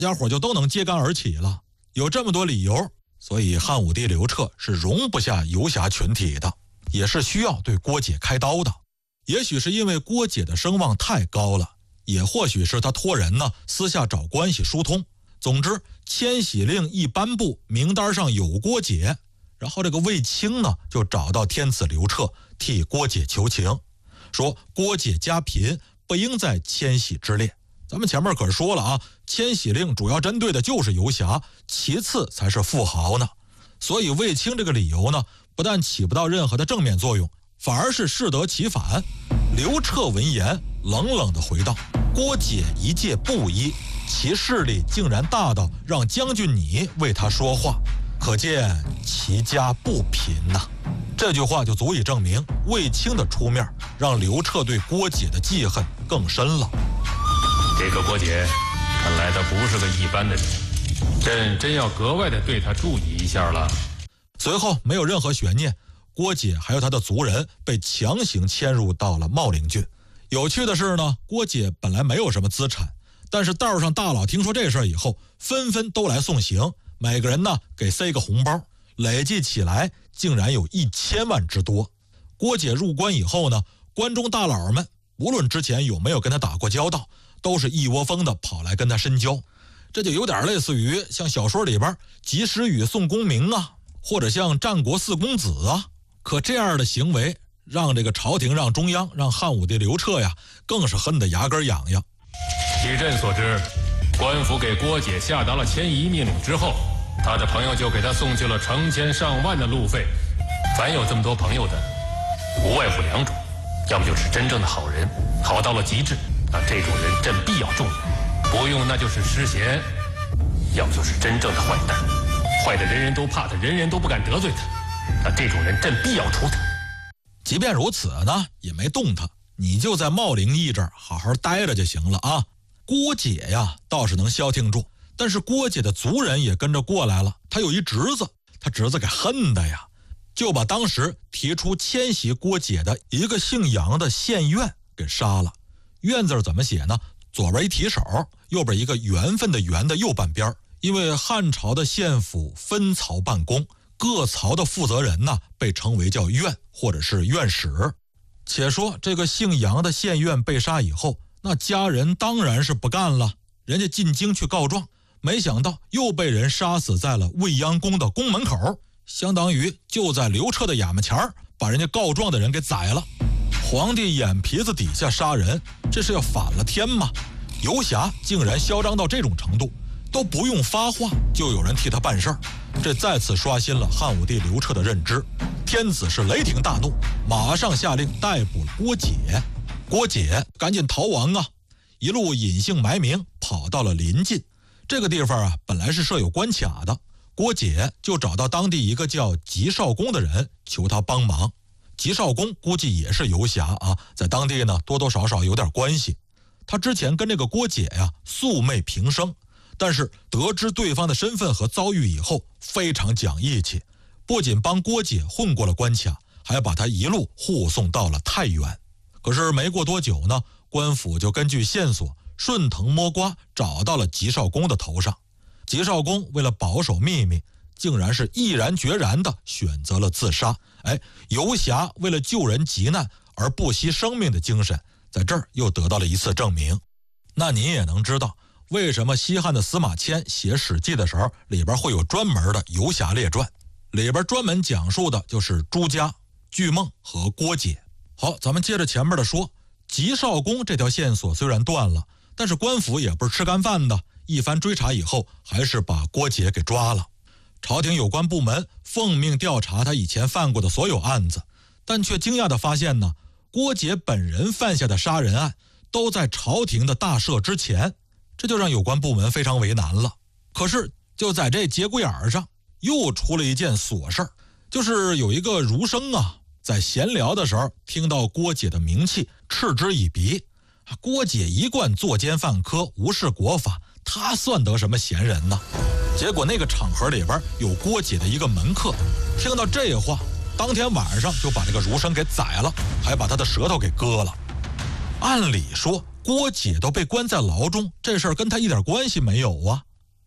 家伙就都能揭竿而起了。有这么多理由，所以汉武帝刘彻是容不下游侠群体的，也是需要对郭解开刀的。也许是因为郭解的声望太高了，也或许是他托人呢私下找关系疏通。总之，迁徙令一颁布，名单上有郭解，然后这个卫青呢就找到天子刘彻替郭解求情，说郭解家贫，不应在迁徙之列。咱们前面可是说了啊，迁徙令主要针对的就是游侠，其次才是富豪呢。所以卫青这个理由呢，不但起不到任何的正面作用，反而是适得其反。刘彻闻言冷冷地回道：郭解一介布衣，其势力竟然大到让将军你为他说话，可见其家不贫呐。这句话就足以证明卫青的出面让刘彻对郭解的记恨更深了。 这个郭解看来他不是个一般的人，朕真要格外的对他注意一下了。 随后没有任何悬念，郭解还有他的族人被强行迁入到了茂陵郡。有趣的是呢，郭解本来没有什么资产，但是道上大佬听说这事以后，纷纷都来送行，每个人呢给塞个红包，累计起来竟然有1000万之多。郭解入关以后呢，关中大佬们无论之前有没有跟他打过交道，都是一窝蜂的跑来跟他深交。这就有点类似于像小说里边及时雨送功名啊，或者像战国四公子啊。可这样的行为让这个朝廷、让中央、让汉武帝刘彻呀，更是恨得牙根痒痒。 据朕所知，官府给郭解下达了迁移命令之后，他的朋友就给他送去了成千上万的路费。凡有这么多朋友的，无外乎2种，要么就是真正的好人，好到了极致，那这种人朕必要重用；不用那就是失贤；要么就是真正的坏蛋，坏的人人都怕他，人人都不敢得罪他，那这种人朕必要除他。 即便如此呢，也没动他，你就在茂陵驿这儿好好待着就行了啊。郭解呀倒是能消停住，但是郭解的族人也跟着过来了。他有一侄子，他侄子给恨的呀，就把当时提出迁徙郭解的一个姓杨的县院给杀了。院字怎么写呢？左边一提手，右边一个缘分的缘的右半边。因为汉朝的县府分曹办公，各曹的负责人呢被称为叫院或者是院使。且说这个姓杨的县院被杀以后，那家人当然是不干了，人家进京去告状，没想到又被人杀死在了未央宫的宫门口，相当于就在刘彻的衙门前儿把人家告状的人给宰了。皇帝眼皮子底下杀人，这是要反了天吗？游侠竟然嚣张到这种程度，都不用发话就有人替他办事儿，这再次刷新了汉武帝刘彻的认知。天子是雷霆大怒，马上下令逮捕郭解。郭解赶紧逃亡啊，一路隐姓埋名跑到了临晋。这个地方啊本来是设有关卡的，郭解就找到当地一个叫吉少公的人求他帮忙。吉少公估计也是游侠啊，在当地呢多多少少有点关系。他之前跟这个郭解呀素昧平生，但是得知对方的身份和遭遇以后，非常讲义气，不仅帮郭解混过了关卡，还把他一路护送到了太原。可是没过多久呢，官府就根据线索顺藤摸瓜找到了吉少公的头上。吉少公为了保守秘密，竟然是毅然决然地选择了自杀。游侠为了救人急难而不惜生命的精神，在这儿又得到了一次证明。那你也能知道为什么西汉的司马迁写《史记》的时候，里边会有专门的游侠列传，里边专门讲述的就是朱家、巨梦和郭解。好，咱们接着前面的说，吉少公这条线索虽然断了，但是官府也不是吃干饭的，一番追查以后，还是把郭解给抓了。朝廷有关部门奉命调查他以前犯过的所有案子，但却惊讶地发现呢，郭解本人犯下的杀人案都在朝廷的大赦之前，这就让有关部门非常为难了。可是就在这节骨眼上，又出了一件琐事儿，就是有一个儒生啊，在闲聊的时候听到郭解的名气，嗤之以鼻。郭解一贯作奸犯科，无视国法，他算得什么闲人呢？结果那个场合里边有郭解的一个门客，听到这话，当天晚上就把这个儒生给宰了，还把他的舌头给割了。按理说郭解都被关在牢中，这事儿跟他一点关系没有啊，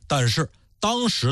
但是当时